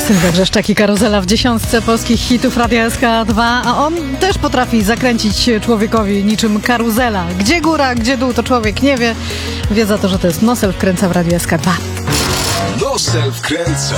Sylwia Grzeszczak i Karuzela w 10 polskich hitów Radia SK2, a on też potrafi zakręcić człowiekowi niczym karuzela. Gdzie góra, gdzie dół, to człowiek nie wie. Wie za to, że to jest Nosel wkręca w Radiu SK2. Nosel wkręca.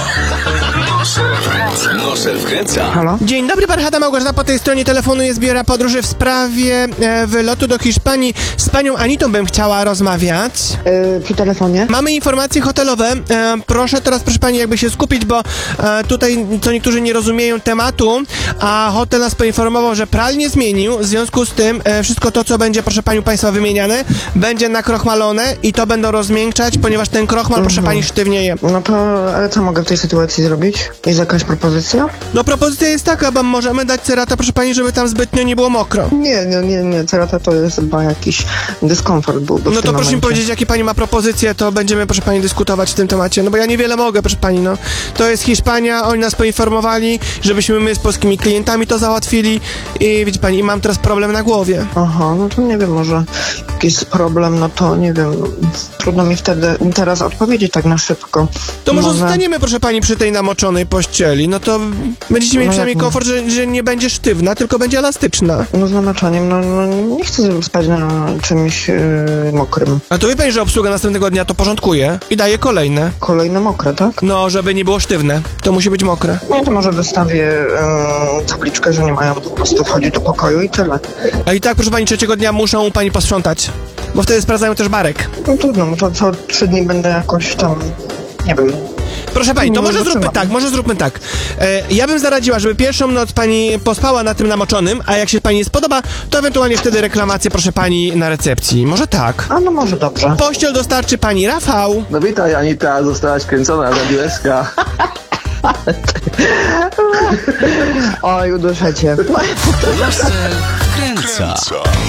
Nosel wkręca. Halo? Dzień dobry, Parchata Małgorzata po tej stronie telefonu jest biura podróży w sprawie wylotu do Hiszpanii. Z panią Anitą bym chciała rozmawiać. Przy telefonie? Mamy informacje hotelowe. Proszę teraz, proszę pani, jakby się skupić, bo tutaj co niektórzy nie rozumieją tematu, a hotel nas poinformował, że pralnię zmienił. W związku z tym wszystko to, co będzie, proszę panią, państwa wymieniane, będzie nakrochmalone i to będą rozmiękczać, ponieważ ten krochmal, proszę pani, sztywnieje. No to, ale co mogę w tej sytuacji zrobić? Jest jakaś propozycja? No propozycja jest taka, bo możemy dać cerata, proszę pani, żeby tam zbytnio nie było mokro. Nie, cerata to jest chyba jakiś dyskomfort byłby. No to proszę mi powiedzieć, jakie pani ma propozycje, to będziemy, proszę pani, dyskutować w tym temacie. No bo ja niewiele mogę, proszę pani, no. To jest Hiszpania, oni nas poinformowali, żebyśmy my z polskimi klientami to załatwili i wiecie pani, mam teraz problem na głowie. Aha, no to nie wiem, może jakiś problem, no to nie wiem, trudno mi wtedy teraz odpowiedzieć tak na szybko. To może zostaniemy, proszę pani, przy tej namoczonej pościeli, no to będziecie mieli przynajmniej komfort, że nie będzie sztywna, tylko będzie elastyczna. No z namaczeniem, no nie chcę spać na czymś mokrym. A to wie pani, że obsługa następnego dnia to porządkuje i daje kolejne. Kolejne mokre, tak? No, żeby nie było sztywne, to musi być mokre. No to może wystawię tabliczkę, że nie mają po prostu wchodzić do pokoju i tyle. A i tak, proszę pani, trzeciego dnia muszą u pani posprzątać, bo wtedy sprawdzają też barek. No trudno, no to co 3 dni będę jakoś tam, nie wiem. Proszę pani, to Nie, może zróbmy tak. Ja bym zaradziła, żeby pierwszą noc pani pospała na tym namoczonym, a jak się pani nie spodoba, to ewentualnie wtedy reklamację, proszę pani, na recepcji. Może tak. A no może dobrze. Pościel dostarczy pani Rafał. No witaj, Anita, zostałaś kręcona na Radiu SK. Oj, uduszę cię. Nosel wkręca.